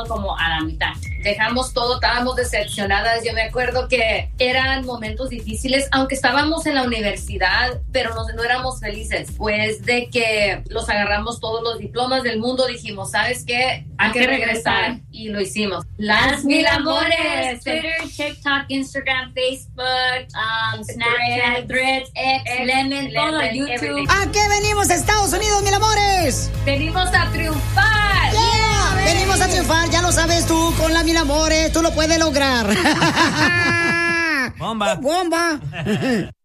como a la mitad. Dejamos todo, estábamos decepcionadas. Yo me acuerdo que eran momentos difíciles, aunque estábamos en la universidad, pero no éramos felices. Pues de que los agarramos todos los diplomas del mundo, dijimos, ¿sabes qué? Hay que regresar. Y lo hicimos. Las Mil Amores. Twitter, TikTok, Instagram, Facebook, Snapchat, Threads, X, Lemon, todo, YouTube. Everything. ¿A qué venimos a Estados Unidos, Mil Amores? Venimos a triunfar. Yeah, venimos a triunfar, ya lo sabes tú, con la Mil Amores, tú lo puedes lograr. ¡Bomba! ¡Bomba!